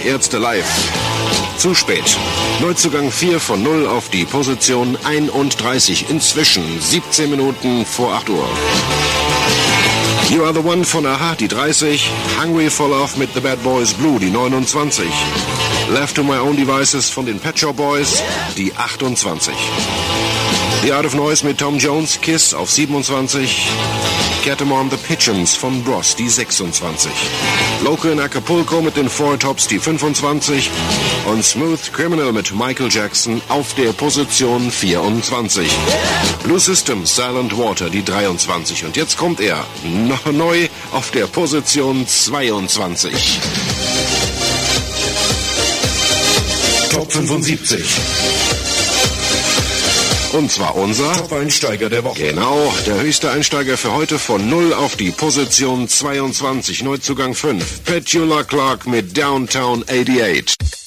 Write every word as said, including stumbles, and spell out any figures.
Ärzte live. Zu spät. Neuzugang vier von null auf die Position einunddreißig. Inzwischen siebzehn Minuten vor acht Uhr. You Are the One von Aha, die dreißig. Hungry for Love mit The Bad Boys Blue, die neunundzwanzig. Left to My Own Devices von den Pet Shop Boys, die achtundzwanzig. The Art of Noise mit Tom Jones, Kiss auf siebenundzwanzig. Catamount The Pigeons von Bros, die sechsundzwanzig. Local in Acapulco mit den Four Tops, die fünfundzwanzig. Und Smooth Criminal mit Michael Jackson auf der Position vierundzwanzig. Blue System, Silent Water, die dreiundzwanzig. Und jetzt kommt er, noch neu auf der Position zweiundzwanzig. Top fünfundsiebzig. Und zwar unser Top-Einsteiger der Woche. Genau, der höchste Einsteiger für heute von null auf die Position zweiundzwanzig. Neuzugang fünf. Petula Clark mit Downtown achtundachtzig.